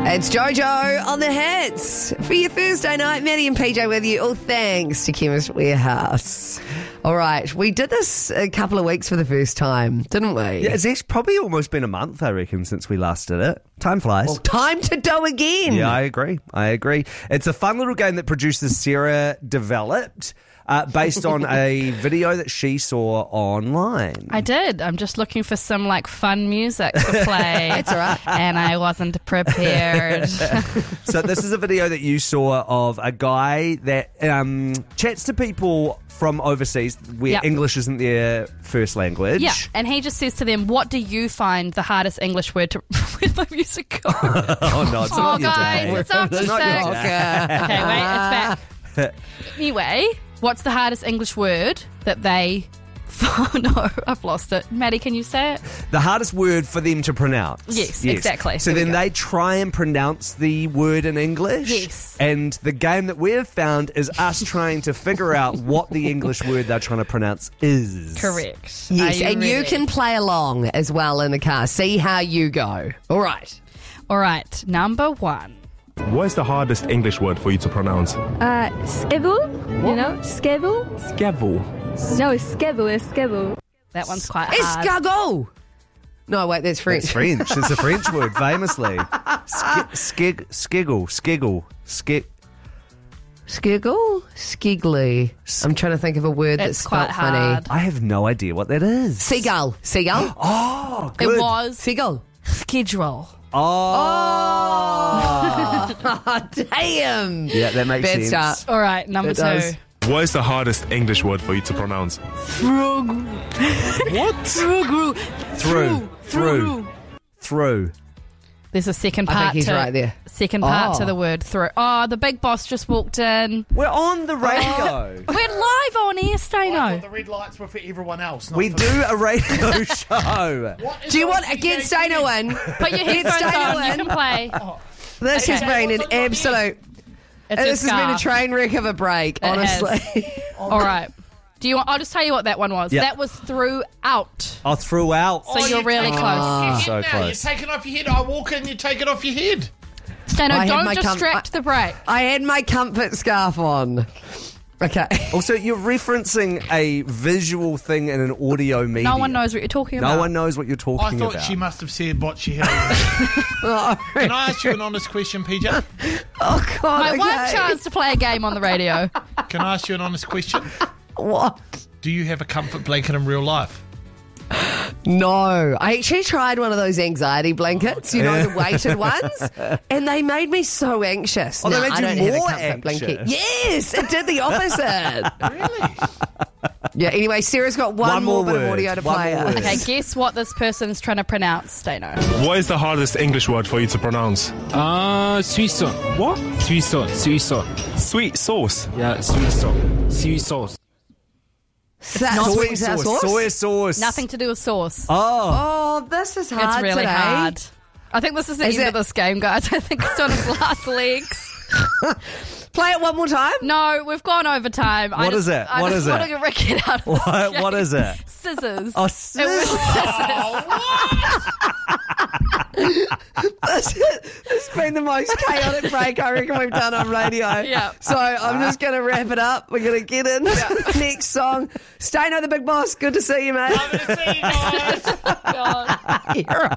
It's Jojo on the hits for your Thursday night. Maddie and PJ with you. All thanks to Chemist Warehouse. All right, we did this a couple of weeks for the first time, didn't we? Yeah, it's actually probably almost been a month, I reckon, since we last did it. Time flies. Well, time to do again. Yeah, I agree. It's a fun little game that producer Sarah developed based on a video that she saw online. I did. I'm just looking for some fun music to play. That's all right. And I wasn't prepared. So this is a video that you saw of a guy that chats to people from overseas where English isn't their first language. Yeah, and he just says to them, what do you find the hardest English word to... Where's my music go? Oh, no, it's not your guys, day. it's after It's not your six. day. Okay, wait, it's back. Anyway, what's the hardest English word that they... Oh, no, I've lost it. Maddie, can you say it? The hardest word for them to pronounce. Yes, exactly. So There we then go. they try and pronounce the word in English. Yes. And the game that we've found is us trying to figure out what the English word they're trying to pronounce is. Correct. Yes, Are and you ready? can play along as well in the car. See how you go. All right. All right, number one. What is the hardest English word for you to pronounce? Schedule, you know, schedule. Skevel. No, schedule. That one's quite It's hard. Escargot. No, wait, that's French. It's French. It's a French word, famously. Skiggle. Skiggle? Skiggly. I'm trying to think of a word that's It's quite spelt funny. hard. I have no idea what that is. Seagull. Seagull? Oh, It good. was Seagull. schedule. Oh, damn. Yeah, that makes Bad sense. start. All right, number It two. does. What is the hardest English word for you to pronounce? What? Through. There's a second I part think he's to right there. Second part Oh. to the word through. Oh, the big boss just walked in. We're on the radio. We're live on air, I Stano. thought the red lights were for everyone else. Not We for do a radio show. What is Do you on want TV? get Stano in? Put your headphones Stano on. You in. can play. This has Okay. been an absolute. It's This has been a scarf. train wreck of a break, It has. honestly. All right. Do you want? I'll just tell you what that one was. Yeah. That was throughout. Oh, throughout. So you're really taking it close. off your head So now. close. You take it off your head. I walk in, you take it off your head. Stano, I had don't my distract the break. I had my comfort scarf on. Okay. Also, you're referencing a visual thing in an audio medium. No one knows what you're talking about. No one knows what you're I talking thought about. she must have said what she had. Can I ask you an honest question, PJ? Oh, God. My okay. one chance to play a game on the radio. Can I ask you an honest question? What? Do you have a comfort blanket in real life? No. I actually tried one of those anxiety blankets, you know, the weighted ones, and they made me so anxious. Oh, they No, made I you don't have a more comfort blanket. anxious? Yes, it did the opposite. Really? Yeah, anyway, Sarah's got one more bit of word. audio to One play more out. word. Okay, guess what this person's trying to pronounce, Stano. What is the hardest English word for you to pronounce? Suizo. What? Suizo. Sweet sauce. Yeah, Suizo. Suizo. Soy sauce. Soy sauce. Nothing to do with sauce. Oh, this is hard It's really today. hard. I think this is the Is end it- of this game, guys. I think it's on its last legs. Play it one more time. No, we've gone over time. What is it? I What just is want it? to get Ricky out of this What game. is it? Scissors. Oh, It was scissors. This has been the most chaotic break I reckon we've done on radio. Yeah. So I'm just going to wrap it up. We're going to get in the next song. Stano the Big Boss, good to see you, mate. I'm going to see you guys. God. You're